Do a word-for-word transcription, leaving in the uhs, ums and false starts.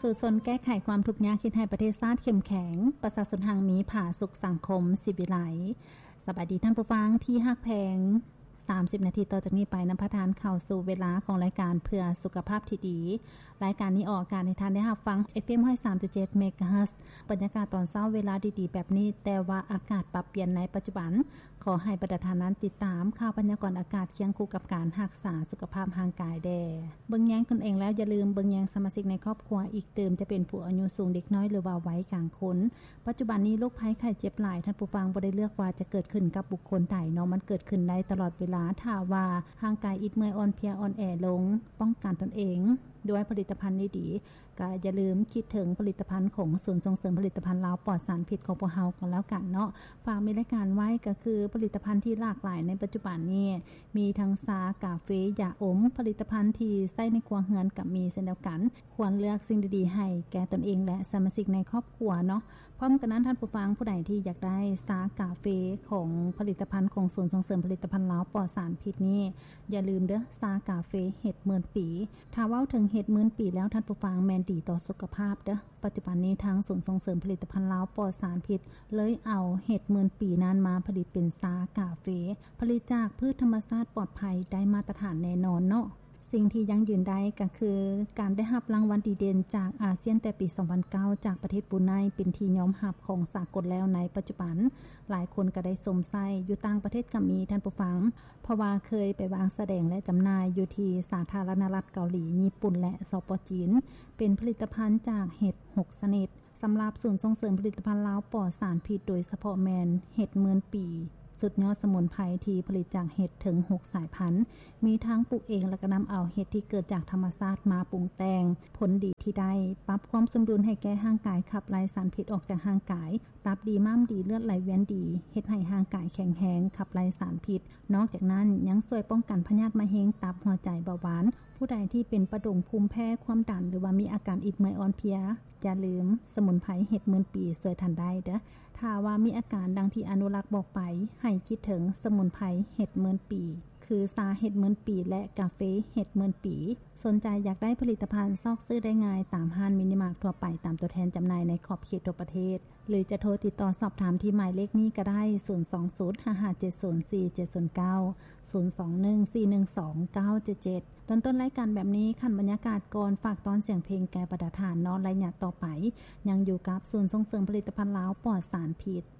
สู่ซนแก้ไขความทุกข์ยากคิดให้ประเทศชาติเข้มแข็งประชาชนทางมีผาสุขสังคมสิวิไลสวัสดีท่านผู้ฟังที่ฮักแพงสามสิบนาทีต่อจากนี้ไปนำพระทานเข้าสู่เวลาของรายการเพื่อสุขภาพที่ดีรายการนี้ออกอากาศในทานได้รับฟัง เอฟ เอ็ม หนึ่งร้อยสามจุดเจ็ด เมกะเฮิรตซ์ บรรยากาศตอนเช้าเวลาดีๆแบบนี้แต่ว่าอากาศปรับเปลี่ยนในปัจจุบันขอให้ประธานนั้นติดตามข่าวพยากรณ์อากาศเคียงคู่กับการรักษาสุขภาพร่างกายแด่เบิ่งแย้งตนเองแล้วอย่าลืมเบิ่งแย้งสมาชิกในครอบครัวอีกเติมจะเป็นผู้อายุสูงเด็กน้อยหรือว่าวัยกลางคนปัจจุบันนี้โรคภัยไข้เจ็บหลายท่านผู้ฟังบ่ได้เลือกว่าจะเกิดขึ้นกับบุคคลใดเนาะมันเกิดขึ้นได้ตลอดเวลาถ้าว่าร่างกายอิดเมื่อยอ่อนเพลียอ่อนแอลงป้องกันตนเองด้วยผลิตภัณฑ์ดีๆก็อย่าลืมคิดถึงผลิตภัณฑ์ของศูนย์ส่งเสริมผลิตภัณฑ์ลาวปลอดสารพิษของพวกเฮากันแล้วกันเนาะฝากมีรายการไว้ก็คือผลิตภัณฑ์ที่หลากหลายในปัจจุบันนี้มีทั้งชากาแฟยาอมผลิตภัณฑ์ที่ใช้ในครัวเรือนกับมีเช่นเดียวกันควรเลือกสิ่งดีๆให้แก่ตนเองและสมาชิกในครอบครัวเนาะพร้อมกันนั้นท่านผู้ฟังผู้ใดที่อยากได้ชากาแฟของผลิตภัณฑ์ของศูนย์ส่งเสริมผลิตภัณฑ์ลาวปลอดสารพิษนี้อย่าลืมเด้อชากาแฟเห็ดหมื่นปีถ้าเว้าถึงเห็ดหมื่นปีแล้วท่านผู้ฟังแม่นดีต่อสุขภาพเด้อปัจจุบันนี้ทางศูนย์ส่งเสริมผลิตภัณฑ์ลาวปลอดสารพิษเลยเอาเห็ดหมื่นปีนั้นมาผลิตเป็นชากาแฟผลิตจากพืชธรรมชาติปลอดภัยได้มาตรฐานแน่นอนเนาะสิ่งที่ยังยืนได้ก็คือการได้รับรางวัลดีเด่นจากอาเซียนแต่ปีสองพันเก้าจากประเทศบรูไนเป็นที่ยอมรับของสากลแล้วในปัจจุบันหลายคนก็ได้สมใส่อยู่ต่างประเทศก็มีท่านผู้ฟังเพราะว่าเคยไปวางแสดงและจำหน่ายอยู่ที่สาธารณรัฐเกาหลีญี่ปุ่นและสปป.จีนเป็นผลิตภัณฑ์จากเห็ดหกชนิดสำหรับศูนย์ส่งเสริมผลิตภัณฑ์ลาวปลอดสารพิษโดยเฉพาะแมนเห็ดหมื่นปีสุดยอดสมุนไพรที่ผลิตจากเห็ดถึงหกสายพันธุ์มีทั้งปลูกเองและก็นำเอาเห็ดที่เกิดจากธรรมชาติมาปรุงแต่งผลดีที่ได้ปรับความสมดุลให้แก่ร่างกายขับไล่สารพิษออกจากร่างกายตับดีม้ามดีเลือดไหลเวียนดีเฮ็ดให้ร่างกายแข็งแรงขับไล่สารพิษนอกจากนั้นยังช่วยป้องกันพยาธิมะเร็งตับหัวใจเบาหวานผู้ใดที่เป็นประดงภูมิแพ้ความดันหรือว่ามีอาการอิดเมื่อยอ่อนเพลียอย่าลืมสมุนไพรเห็ดหมื่นปีช่วยทันได้เด้อถ้าว่ามีอาการดังที่อนุรักษ์บอกไปให้คิดถึงสมุนไพรเห็ดหมื่นปีคือชาเห็ดหมื่นปีและกาแฟเห็ดหมื่นปีสนใจอยากได้ผลิตภัณฑ์ซอกซื้อได้ง่ายตามห้างมินิมาร์ททั่วไปตามตัวแทนจำหน่ายในขอบเขตทั่วประเทศหรือจะโทรติดต่อสอบถามที่หมายเลขนี้ก็ได้ศูนย์ สอง ศูนย์ ห้า ห้า เจ็ด ศูนย์ สี่ เจ็ด ศูนย์ เก้า ศูนย์ สอง หนึ่ง สี่ หนึ่ง สอง เก้า เจ็ด เจ็ดตอนต้นรายการแบบนี้ขั้นบรรยากาศก่อนฝากตอนเสียงเพลงแก่ประดาฐานนอนรายหยัดต่อไปยังอยู่กับศูนย์ส่งเสริมผลิตภัณฑ์ลาวปลอดสารพิษ